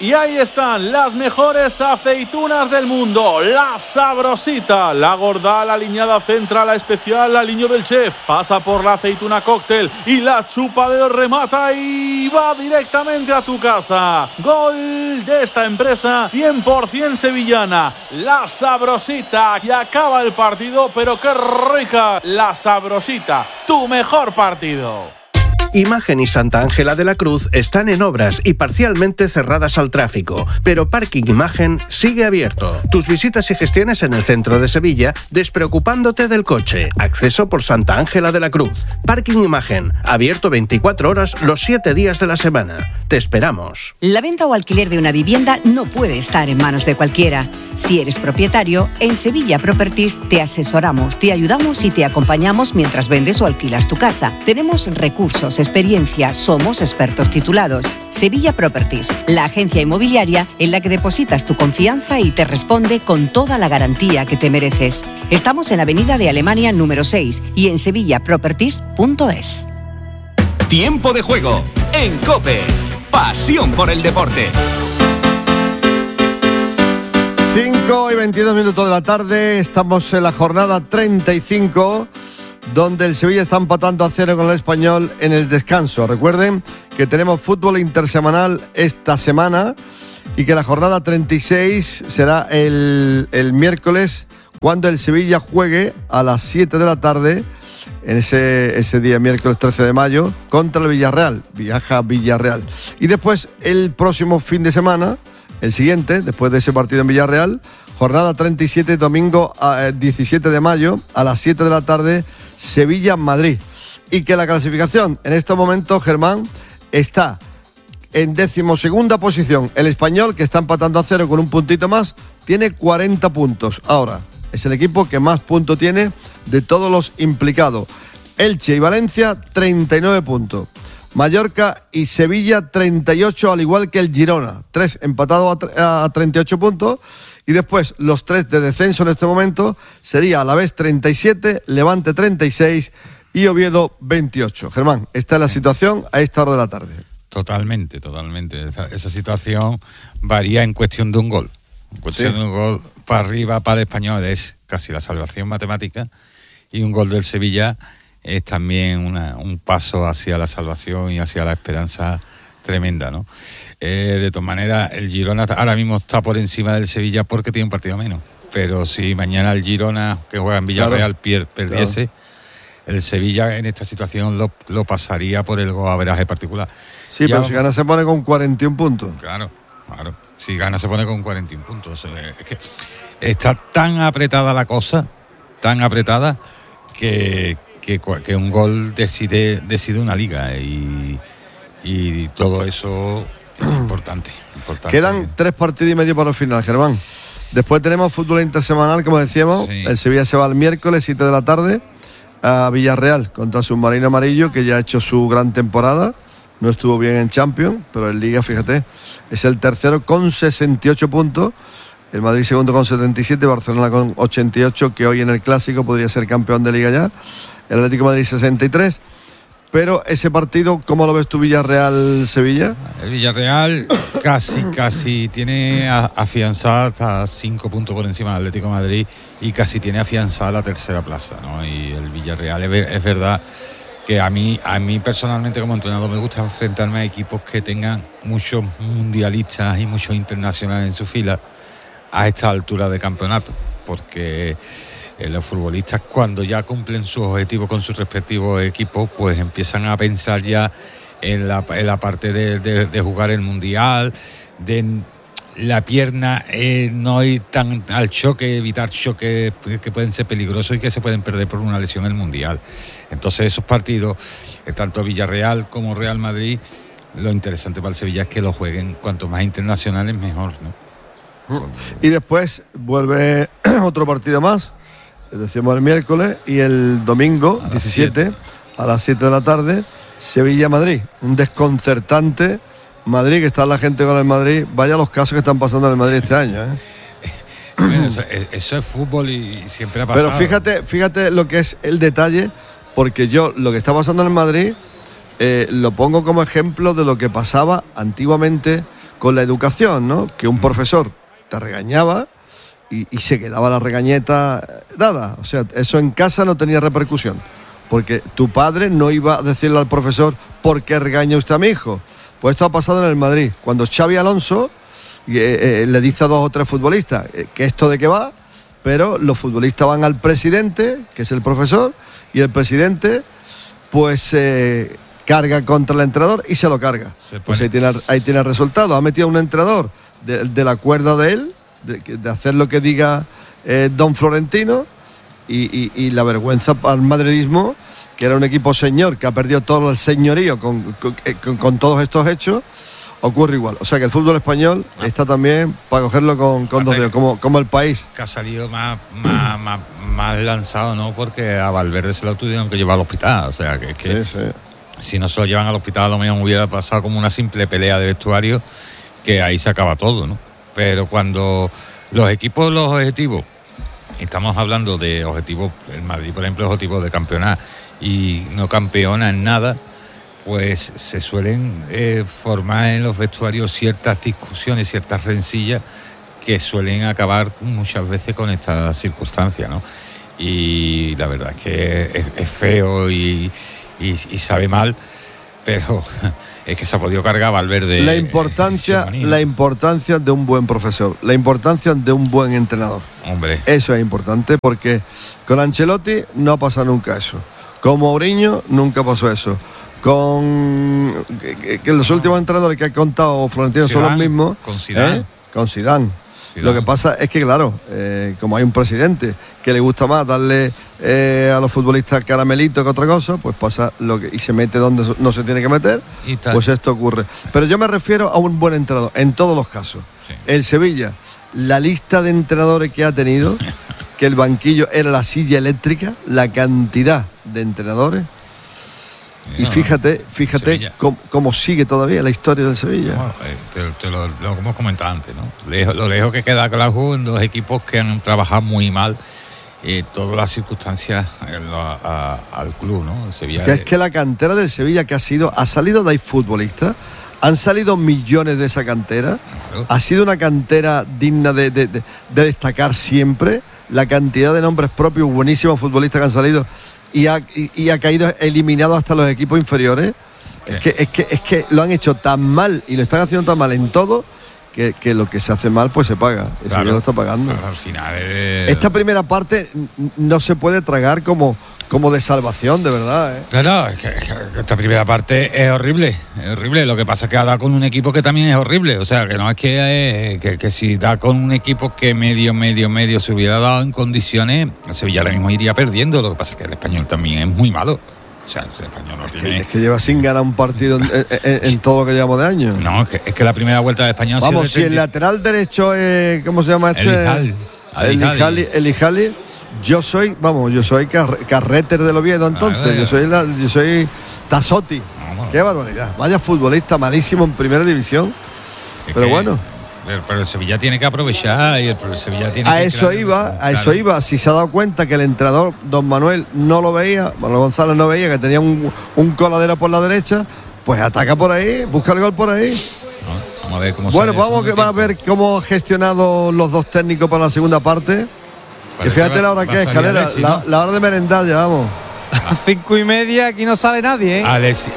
Y ahí están las mejores aceitunas del mundo. La Sabrosita, la gorda, la aliñada central, la especial, la aliño del chef. Pasa por la aceituna cóctel y la chupa de remata y va directamente a tu casa. Gol de esta empresa 100% sevillana. La Sabrosita. Y acaba el partido, pero qué rica. La Sabrosita, tu mejor partido. Imagen y Santa Ángela de la Cruz están en obras y parcialmente cerradas al tráfico, pero Parking Imagen sigue abierto. Tus visitas y gestiones en el centro de Sevilla, despreocupándote del coche. Acceso por Santa Ángela de la Cruz. Parking Imagen, abierto 24 horas los 7 días de la semana. Te esperamos. La venta o alquiler de una vivienda no puede estar en manos de cualquiera. Si eres propietario, en Sevilla Properties te asesoramos, te ayudamos y te acompañamos mientras vendes o alquilas tu casa. Tenemos recursos, experiencia, somos expertos titulados. Sevilla Properties, la agencia inmobiliaria en la que depositas tu confianza y te responde con toda la garantía que te mereces. Estamos en Avenida de Alemania número 6 y en sevillaproperties.es. Tiempo de juego en COPE. Pasión por el deporte. 5:22 de la tarde, estamos en la jornada 35, donde el Sevilla está empatando a 0 con el Español en el descanso. Recuerden que tenemos fútbol intersemanal esta semana y que la jornada 36 será el miércoles, cuando el Sevilla juegue a las 7 de la tarde, en ese día, miércoles 13 de mayo, contra el Villarreal. Viaja a Villarreal. Y después, el próximo fin de semana, el siguiente, después de ese partido en Villarreal, jornada 37, domingo 17 de mayo, a las 7 de la tarde, Sevilla-Madrid. Y que la clasificación en este momento, Germán, está en 12ª posición. El Español, que está empatando a 0 con un puntito más, tiene 40 puntos. Ahora, es el equipo que más puntos tiene de todos los implicados. Elche y Valencia, 39 puntos. Mallorca y Sevilla, 38, al igual que el Girona. 3 empatados a 38 puntos. Y después, los 3 de descenso en este momento sería Alavés 37, Levante 36 y Oviedo 28. Germán, esta es la situación a esta hora de la tarde. Totalmente. Esa situación varía en cuestión de un gol. En cuestión de un gol para arriba, para el Español, es casi la salvación matemática. Y un gol del Sevilla es también un paso hacia la salvación y hacia la esperanza tremenda, ¿no? De todas maneras, el Girona ahora mismo está por encima del Sevilla porque tiene un partido menos. Pero si mañana el Girona, que juega en Villarreal, perdiese, el Sevilla en esta situación lo pasaría por el golaveraje particular. Sí, pero si gana se pone con 41 puntos. Claro. Si gana se pone con 41 puntos. Es que está tan apretada la cosa, tan apretada, que un gol decide una liga y todo eso es importante. Quedan 3 partidos y medio para el final, Germán. Después tenemos fútbol intersemanal, como decíamos. Sí. El Sevilla se va el miércoles 7 de la tarde a Villarreal contra Submarino Amarillo, que ya ha hecho su gran temporada. No estuvo bien en Champions, pero en Liga, fíjate, es el tercero con 68 puntos. El Madrid segundo con 77, Barcelona con 88, que hoy en el Clásico podría ser campeón de Liga ya. El Atlético de Madrid 63. Pero ese partido, ¿cómo lo ves tú, Villarreal-Sevilla? El Villarreal casi tiene afianzada hasta 5 puntos por encima del Atlético de Madrid y casi tiene afianzada la tercera plaza, ¿no? Y el Villarreal es verdad que a mí personalmente como entrenador me gusta enfrentarme a equipos que tengan muchos mundialistas y muchos internacionales en su fila a esta altura de campeonato, porque los futbolistas, cuando ya cumplen sus objetivos con sus respectivos equipos, pues empiezan a pensar ya en la parte de jugar el mundial, de la pierna, no ir tan al choque, evitar choques que pueden ser peligrosos y que se pueden perder por una lesión en el mundial. Entonces esos partidos, tanto Villarreal como Real Madrid, lo interesante para el Sevilla es que lo jueguen cuanto más internacionales mejor, ¿no? Y después vuelve otro partido más, decimos el miércoles, y el domingo 17 a las 7 de la tarde, Sevilla-Madrid. Un desconcertante Madrid, que está la gente con el Madrid. Vaya los casos que están pasando en el Madrid este año, Bueno, eso es fútbol y siempre ha pasado. Pero fíjate lo que es el detalle, porque yo lo que está pasando en el Madrid lo pongo como ejemplo de lo que pasaba antiguamente con la educación, ¿no? Que un profesor te regañaba y se quedaba la regañeta dada. O sea, eso en casa no tenía repercusión, porque tu padre no iba a decirle al profesor ¿por qué regaña usted a mi hijo? Pues esto ha pasado en el Madrid, cuando Xavi Alonso le dice a 2 o 3 futbolistas que esto de qué va, pero los futbolistas van al presidente, que es el profesor, y el presidente pues carga contra el entrenador y se lo carga. Pues ahí tiene el resultado. Ha metido a un entrenador de la cuerda de él, de hacer lo que diga don Florentino, y la vergüenza para el madridismo, que era un equipo señor, que ha perdido todo el señorío con todos estos hechos, ocurre igual. O sea que el fútbol español está también para cogerlo con 2 dedos, como el país. Que ha salido más lanzado, ¿no? Porque a Valverde se lo tuvieron que llevar al hospital. O sea que sí. Si no se lo llevan al hospital, a lo mejor hubiera pasado como una simple pelea de vestuario, que ahí se acaba todo, ¿no? Pero cuando los objetivos, estamos hablando de objetivos, el Madrid, por ejemplo, objetivos de campeonar y no campeona en nada, pues se suelen formar en los vestuarios ciertas discusiones, ciertas rencillas que suelen acabar muchas veces con esta circunstancia, ¿no? Y la verdad es que es feo y sabe mal, pero es que se ha podido cargar Valverde. La importancia de un buen profesor, la importancia de un buen entrenador. Hombre. Eso es importante, porque con Ancelotti no ha pasado nunca eso. Con Mourinho nunca pasó eso. Con que los últimos entrenadores que ha contado Florentino son los mismos. Con Zidane. Con Zidane. Lo que pasa es que, claro, como hay un presidente que le gusta más darle a los futbolistas caramelitos que otra cosa, pues pasa y se mete donde no se tiene que meter, pues esto ocurre. Pero yo me refiero a un buen entrenador, en todos los casos. Sí. El Sevilla, la lista de entrenadores que ha tenido, que el banquillo era la silla eléctrica, la cantidad de entrenadores. Y fíjate cómo sigue todavía la historia del Sevilla. Bueno, lo hemos comentado antes, ¿no? Lo lejos que queda Claudio en 2 equipos que han trabajado muy mal todas las circunstancias al club, ¿no? El Sevilla es que la cantera del Sevilla que ha salido de ahí futbolistas, han salido millones de esa cantera, claro. Ha sido una cantera digna de destacar siempre, la cantidad de nombres propios, buenísimos futbolistas que han salido. Y ha caído eliminado hasta los equipos inferiores. Okay. Es que lo han hecho tan mal y lo están haciendo tan mal en todo que lo que se hace mal pues se paga. Eso ya lo está pagando. Claro, al final esta primera parte no se puede tragar como de salvación, de verdad. Claro, es que esta primera parte es horrible. Lo que pasa es que ha dado con un equipo que también es horrible. O sea, que no es que si da con un equipo que medio se hubiera dado en condiciones, el Sevilla ahora mismo iría perdiendo. Lo que pasa es que el Español también es muy malo. O sea, el Español no tiene... Es que lleva sin ganar un partido en todo lo que llevamos de años. No, es que la primera vuelta del Español... Vamos, si el lateral derecho es... ¿Cómo se llama este? El Ijali. Yo soy carreter del Oviedo, entonces. Yo soy Tassotti. Qué barbaridad. Vaya futbolista malísimo en primera división. Pero bueno. Pero el Sevilla tiene que aprovechar y el Sevilla tiene a eso iba. Si se ha dado cuenta que el entrenador, don Manuel, no lo veía, Manuel González no veía que tenía un coladero por la derecha, pues ataca por ahí, busca el gol por ahí. Vamos a ver cómo va a ver cómo ha gestionado los 2 técnicos para la segunda parte. Que fíjate la hora que es, Calera, la hora de merendar ya, vamos. A 5:30 aquí no sale nadie, ¿eh? Alessi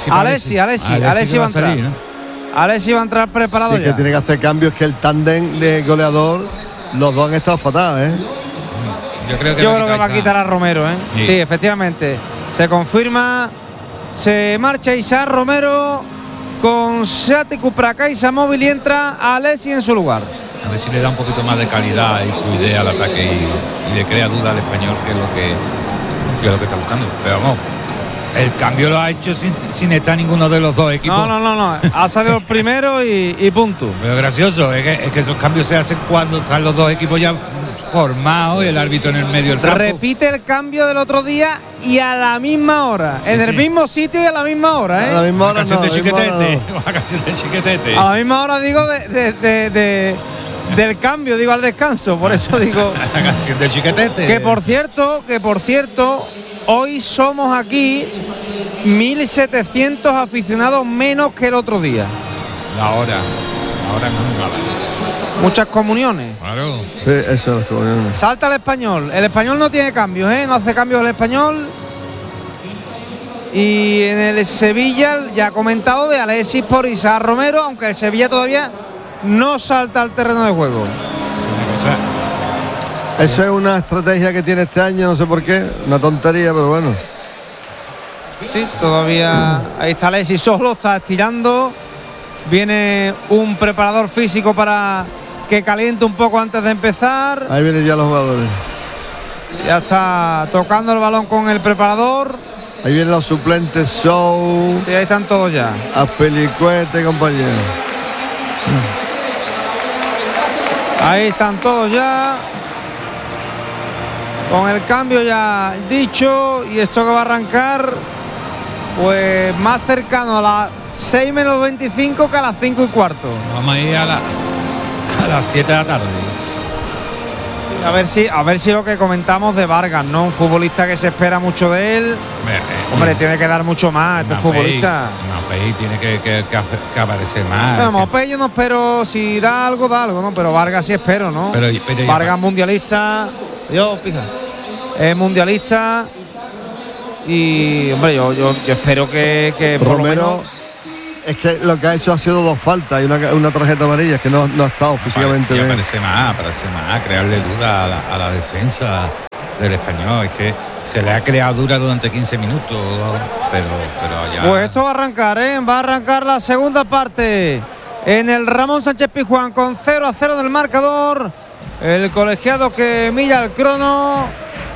va a entrar. ¿No? Alessi va a entrar preparado ya. Que tiene que hacer cambios, que el tándem de goleador, los 2 han estado fatal, ¿eh? Yo creo que va a quitar a Romero, ¿eh? Sí, efectivamente. Se confirma, se marcha Isaac Romero con Seate Cupracaisa móvil y entra Alessi en su lugar. A ver si le da un poquito más de calidad y fluidez al ataque y le crea duda al Español, que es lo que está buscando. Pero vamos, el cambio lo ha hecho sin estar ninguno de los 2 equipos. No. Ha salido el primero y punto. Pero gracioso, es que esos cambios se hacen cuando están los 2 equipos ya formados y el árbitro en el medio del campo. Repite el cambio del otro día y a la misma hora. Sí, en el mismo sitio y a la misma hora, ¿eh? A la misma hora de Chiquetete. A la misma hora, digo, del cambio, digo, al descanso. Por eso digo... La canción de Chiquetete. Que por cierto, hoy somos aquí 1.700 aficionados menos que el otro día. La hora. ahora no es nada. Muchas comuniones. Claro. Sí, eso es comuniones. Salta el Español no tiene cambios, no hace cambios el Español. Y en el Sevilla, ya ha comentado de Alexis por Isaac Romero, aunque el Sevilla todavía no salta al terreno de juego. Eso es una estrategia que tiene este año, no sé por qué, una tontería, pero bueno. Sí, todavía ahí está Alexis solo, está estirando. Viene un preparador físico para que caliente un poco antes de empezar. Ahí vienen ya los jugadores. Ya está tocando el balón con el preparador. Ahí vienen los suplentes, Show. Sí, ahí están todos ya. Azpilicueta y compañero. Ahí están todos ya. Con el cambio ya dicho. Y esto que va a arrancar, pues más cercano a las 6 menos 25 que a las 5 y cuarto. Vamos a ir a las 7 de la tarde. A ver si lo que comentamos de Vargas, ¿no? Un futbolista que se espera mucho de él. Hombre, tiene que dar mucho más este futbolista. Mbappé tiene que aparecer más. Bueno, Mbappé yo no espero, si da algo, ¿no? Pero Vargas sí espero, ¿no? Pero Vargas mundialista. Es mundialista. Y, hombre, yo espero que por Romero, lo menos... es que lo que ha hecho ha sido 2 faltas y una tarjeta amarilla, es que no ha estado físicamente bien. Parece más, crearle duda a la defensa del Español. Es que se le ha creado dura durante 15 minutos, pero ya... Pues esto va a arrancar, va a arrancar la segunda parte en el Ramón Sánchez Pizjuán con 0-0 en el marcador. El colegiado que milla el crono.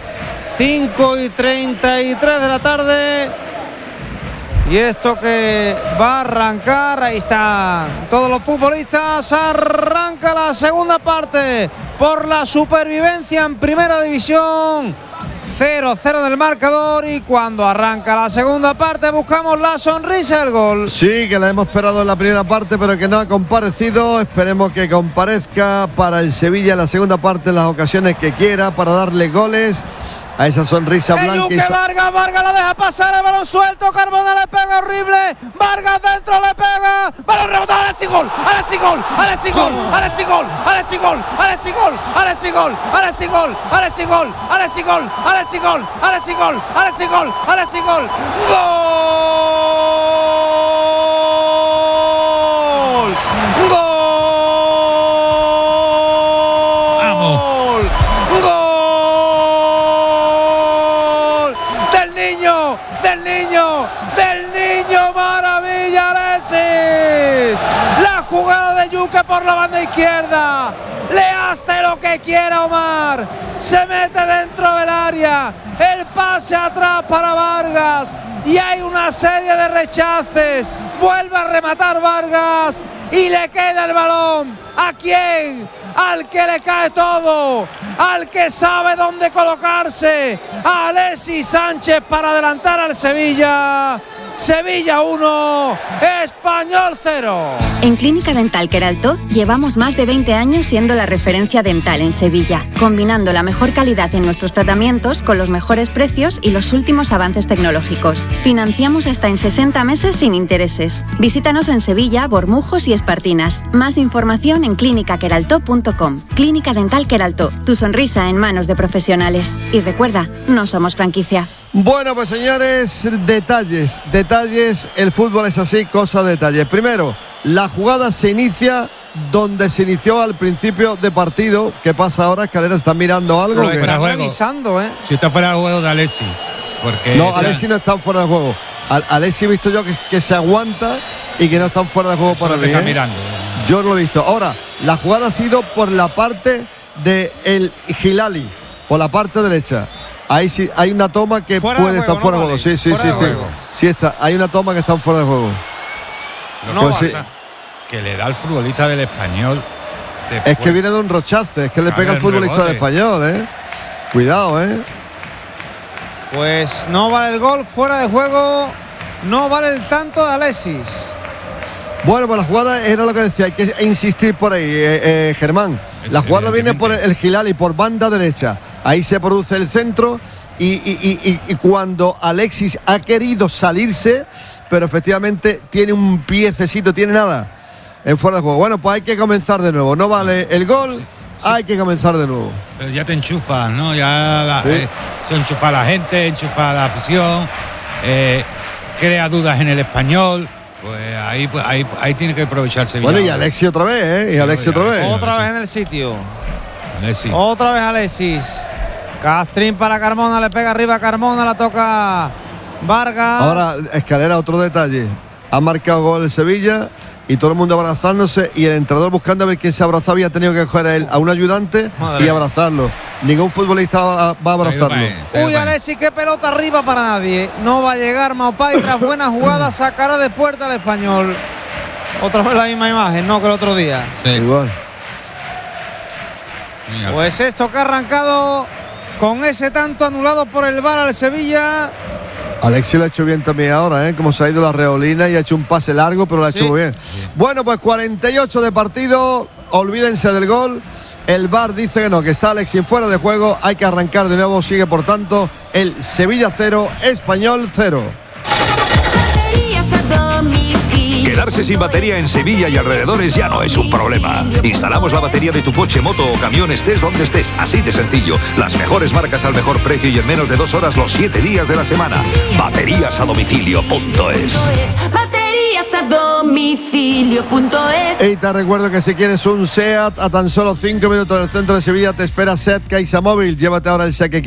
5:33 de la tarde. Y esto que va a arrancar, ahí están todos los futbolistas, arranca la segunda parte por la supervivencia en primera división. 0-0 del marcador, y cuando arranca la segunda parte buscamos la sonrisa del gol. Sí, que la hemos esperado en la primera parte, pero que no ha comparecido. Esperemos que comparezca para el Sevilla en la segunda parte en las ocasiones que quiera, para darle goles a esa sonrisa blanca. Vargas la deja pasar, el balón suelto, Carbona le pega horrible, Vargas dentro le pega, balón rebotado, Alexis gol, por la banda izquierda, le hace lo que quiera Omar, se mete dentro del área, el pase atrás para Vargas y hay una serie de rechaces, vuelve a rematar Vargas y le queda el balón. ¿A quién? Al que le cae todo, al que sabe dónde colocarse, a Alexis Sánchez para adelantar al Sevilla. Sevilla 1, Español 0. En Clínica Dental Queraltó llevamos más de 20 años siendo la referencia dental en Sevilla, combinando la mejor calidad en nuestros tratamientos con los mejores precios y los últimos avances tecnológicos. Financiamos hasta en 60 meses sin intereses. Visítanos en Sevilla, Bormujos y Espartinas. Más información en clinicaqueraltó.com. Clínica Dental Queraltó, tu sonrisa en manos de profesionales. Y recuerda, no somos franquicia. Bueno, pues señores, detalles, el fútbol es así, cosa de detalles. Primero, la jugada se inicia donde se inició al principio de partido. ¿Qué pasa ahora? Escalera está mirando algo. Lo está revisando, Si está fuera de juego de Alexis. Porque no, Alexis no está fuera de juego. Alexis he visto yo que se aguanta y que no están fuera de juego para mí. Está mirando. Yo lo he visto. Ahora, la jugada ha sido por la parte de el Hilali, por la parte derecha. Ahí sí hay una toma que fuera puede estar fuera de juego. Sí. Sí está. Hay una toma que está fuera de juego. No pues pasa, que le da al futbolista del Español. Es que viene de un rochace, es que le pega al futbolista del Español, Cuidado, Pues no vale el gol, fuera de juego, no vale el tanto de Alexis. Bueno, pues la jugada era lo que decía, hay que insistir por ahí, Germán. La jugada viene por el Hilali, por banda derecha. Ahí se produce el centro y cuando Alexis ha querido salirse, pero efectivamente tiene un piececito, tiene nada. en fuera de juego. Bueno, pues hay que comenzar de nuevo. No vale el gol, hay que comenzar de nuevo. Pero ya te enchufas, ¿no? Ya se enchufa la gente, enchufa la afición, crea dudas en el español. Pues ahí tiene que aprovecharse. Bueno, y Alexis otra vez, ¿eh? Y Alexis otra vez. Otra vez en el sitio. Otra vez Alexis. Castrín para Carmona, le pega arriba a Carmona, la toca Vargas. Ahora, Escalera, otro detalle. Ha marcado gol el Sevilla y todo el mundo abrazándose y el entrenador buscando a ver quién se abrazaba y ha tenido que coger a un ayudante y abrazarlo. Ningún futbolista va a abrazarlo. Uy, Alexis, qué pelota arriba para nadie. No va a llegar Maupay. Tras buena jugada sacará de puerta al Español. Otra vez la misma imagen, no que el otro día. Sí. Igual. Pues esto que ha arrancado con ese tanto anulado por el VAR al Sevilla. Alexis lo ha hecho bien también ahora, como se ha ido la reolina y ha hecho un pase largo, pero lo ha hecho muy bien. Bueno, pues 48 de partido, olvídense del gol. El VAR dice que no, que está Alexis fuera de juego, hay que arrancar de nuevo, sigue por tanto el Sevilla 0, Español 0. Quedarse sin batería en Sevilla y alrededores ya no es un problema. Instalamos la batería de tu coche, moto o camión, estés donde estés, así de sencillo. Las mejores marcas al mejor precio y en menos de 2 horas los 7 días de la semana. Bateríasadomicilio.es. Bateríasadomicilio.es. Y te recuerdo que si quieres un SEAT a tan solo 5 minutos del centro de Sevilla te espera SEAT Caixa Móvil. Llévate ahora el SEAT que